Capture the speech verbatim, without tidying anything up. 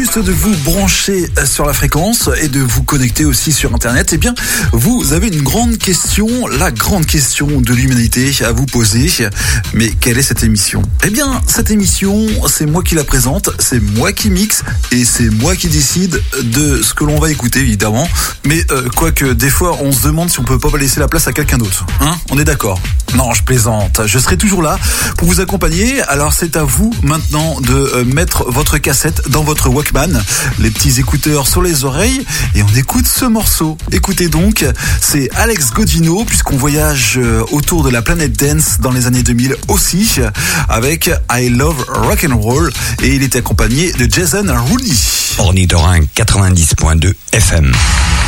juste de vous brancher sur la fréquence et de vous connecter aussi sur Internet, eh bien, vous avez une grande question, la grande question de l'humanité à vous poser. Mais quelle est cette émission ? Eh bien, cette émission, c'est moi qui la présente, c'est moi qui mixe et c'est moi qui décide de ce que l'on va écouter, évidemment. Mais euh, quoique, des fois, on se demande si on peut pas laisser la place à quelqu'un d'autre. Hein ? On est d'accord ? Non, je plaisante. Je serai toujours là pour vous accompagner. Alors, c'est à vous maintenant de euh, mettre votre cassette dans votre Walkman, les petits écouteurs sur les oreilles, et on écoute ce morceau. Écoutez donc, c'est Alex Godino, puisqu'on voyage euh, autour de la planète dance dans les années deux mille aussi, avec I Love Rock'n'Roll, et il est accompagné de Jason Rooney. Ornithorynque quatre-vingt-dix point deux F M.